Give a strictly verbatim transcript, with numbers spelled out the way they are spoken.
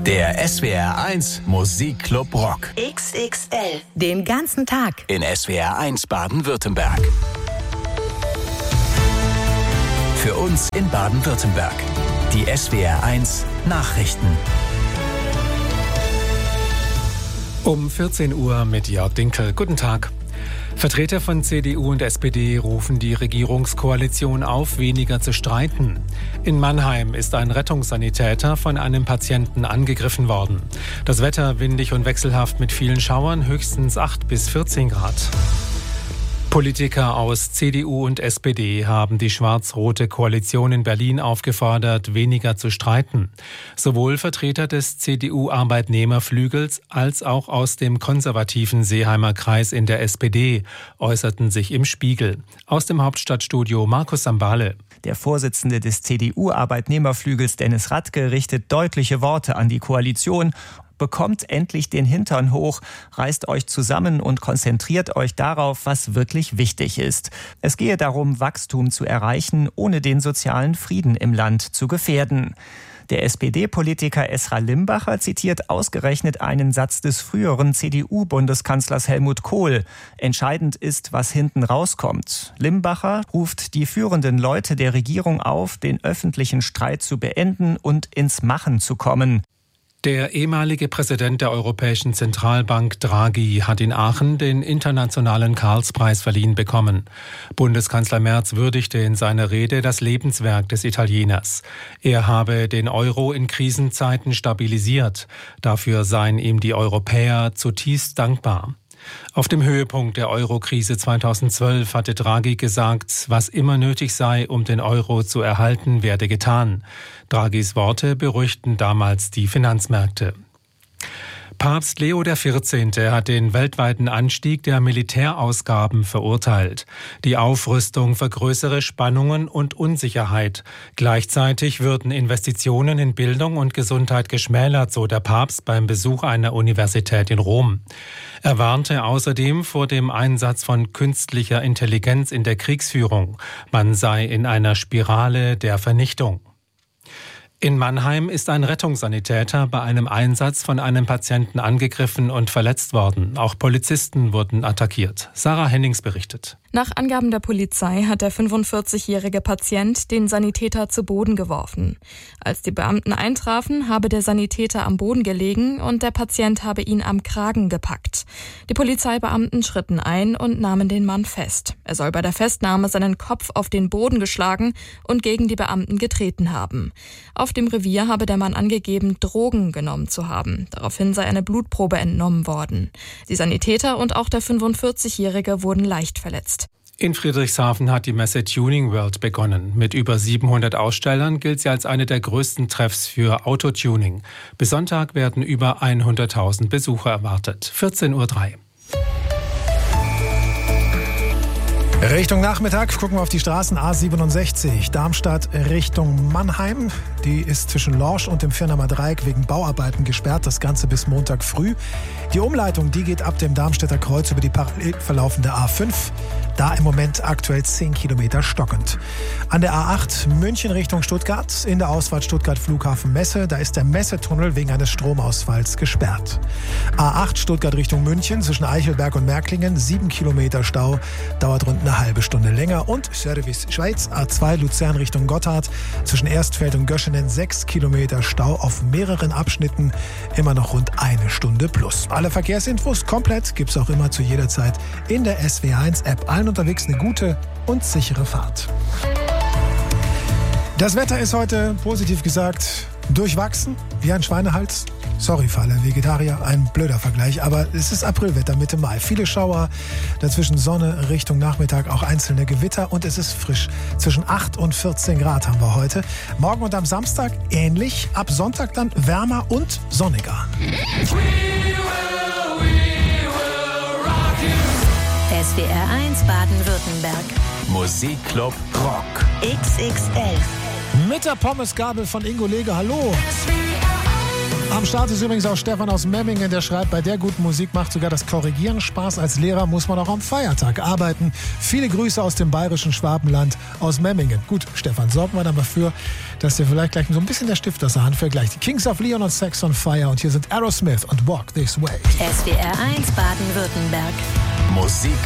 Der S W R eins Musikclub Rock. X X L. Den ganzen Tag. In S W R eins Baden-Württemberg. Für uns in Baden-Württemberg. Die S W R eins Nachrichten. Um vierzehn Uhr mit Jörg Dinkel. Guten Tag. Vertreter von C D U und S P D rufen die Regierungskoalition auf, weniger zu streiten. In Mannheim ist ein Rettungssanitäter von einem Patienten angegriffen worden. Das Wetter windig und wechselhaft mit vielen Schauern, höchstens acht bis vierzehn Grad. Politiker aus C D U und S P D haben die schwarz-rote Koalition in Berlin aufgefordert, weniger zu streiten. Sowohl Vertreter des C D U-Arbeitnehmerflügels als auch aus dem konservativen Seeheimer Kreis in der S P D äußerten sich im Spiegel. Aus dem Hauptstadtstudio Markus Sambale. Der Vorsitzende des C D U-Arbeitnehmerflügels Dennis Radke richtet deutliche Worte an die Koalition. Bekommt endlich den Hintern hoch, reißt euch zusammen und konzentriert euch darauf, was wirklich wichtig ist. Es gehe darum, Wachstum zu erreichen, ohne den sozialen Frieden im Land zu gefährden. Der S P D-Politiker Esra Limbacher zitiert ausgerechnet einen Satz des früheren C D U-Bundeskanzlers Helmut Kohl. Entscheidend ist, was hinten rauskommt. Limbacher ruft die führenden Leute der Regierung auf, den öffentlichen Streit zu beenden und ins Machen zu kommen. Der ehemalige Präsident der Europäischen Zentralbank Draghi hat in Aachen den internationalen Karlspreis verliehen bekommen. Bundeskanzler Merz würdigte in seiner Rede das Lebenswerk des Italieners. Er habe den Euro in Krisenzeiten stabilisiert. Dafür seien ihm die Europäer zutiefst dankbar. Auf dem Höhepunkt der Euro-Krise zweitausendzwölf hatte Draghi gesagt, was immer nötig sei, um den Euro zu erhalten, werde getan. Draghis Worte beruhigten damals die Finanzmärkte. Papst Leo der vierzehnte hat den weltweiten Anstieg der Militärausgaben verurteilt. Die Aufrüstung vergrößere Spannungen und Unsicherheit. Gleichzeitig würden Investitionen in Bildung und Gesundheit geschmälert, so der Papst beim Besuch einer Universität in Rom. Er warnte außerdem vor dem Einsatz von künstlicher Intelligenz in der Kriegsführung. Man sei in einer Spirale der Vernichtung. In Mannheim ist ein Rettungssanitäter bei einem Einsatz von einem Patienten angegriffen und verletzt worden. Auch Polizisten wurden attackiert. Sarah Hennings berichtet. Nach Angaben der Polizei hat der fünfundvierzigjährige Patient den Sanitäter zu Boden geworfen. Als die Beamten eintrafen, habe der Sanitäter am Boden gelegen und der Patient habe ihn am Kragen gepackt. Die Polizeibeamten schritten ein und nahmen den Mann fest. Er soll bei der Festnahme seinen Kopf auf den Boden geschlagen und gegen die Beamten getreten haben. Auf dem Revier habe der Mann angegeben, Drogen genommen zu haben. Daraufhin sei eine Blutprobe entnommen worden. Die Sanitäter und auch der fünfundvierzigjährige wurden leicht verletzt. In Friedrichshafen hat die Messe Tuning World begonnen. Mit über siebenhundert Ausstellern gilt sie als eine der größten Treffs für Autotuning. Bis Sonntag werden über hunderttausend Besucher erwartet. vierzehn Uhr drei. Richtung Nachmittag gucken wir auf die Straßen A siebenundsechzig, Darmstadt Richtung Mannheim. Die ist zwischen Lorsch und dem Firnamer Dreieck wegen Bauarbeiten gesperrt, das Ganze bis Montag früh. Die Umleitung, die geht ab dem Darmstädter Kreuz über die parallel verlaufende A fünf. Da im Moment aktuell zehn Kilometer stockend. An der A acht München Richtung Stuttgart, in der Ausfahrt Stuttgart Flughafen Messe, da ist der Messetunnel wegen eines Stromausfalls gesperrt. A acht Stuttgart Richtung München zwischen Eichelberg und Märklingen, sieben Kilometer Stau, dauert rund eine halbe Stunde länger. Und Service Schweiz, A zwei Luzern Richtung Gotthard, zwischen Erstfeld und Göschenen, sechs Kilometer Stau auf mehreren Abschnitten, immer noch rund eine Stunde plus. Alle Verkehrsinfos komplett gibt's auch immer zu jeder Zeit in der S W R eins App. Allen unterwegs eine gute und sichere Fahrt. Das Wetter ist heute, positiv gesagt, durchwachsen, wie ein Schweinehals. Sorry für alle Vegetarier, ein blöder Vergleich, aber es ist Aprilwetter, Mitte Mai. Viele Schauer, dazwischen Sonne, Richtung Nachmittag auch einzelne Gewitter und es ist frisch. Zwischen acht und vierzehn Grad haben wir heute. Morgen und am Samstag ähnlich, ab Sonntag dann wärmer und sonniger. S W R eins Baden-Württemberg. Musikclub Rock. X X L. Mit der Pommesgabel von Ingo Leger, hallo. Am Start ist übrigens auch Stefan aus Memmingen, der schreibt, bei der guten Musik macht sogar das Korrigieren Spaß. Als Lehrer muss man auch am Feiertag arbeiten. Viele Grüße aus dem bayerischen Schwabenland, aus Memmingen. Gut, Stefan, sorgen wir dann dafür, dass dir vielleicht gleich so ein bisschen der Stift aus der Hand fällt. Gleich die Kings of Leon und Sex on Fire. Und hier sind Aerosmith und Walk This Way. S W R eins Baden-Württemberg. Musik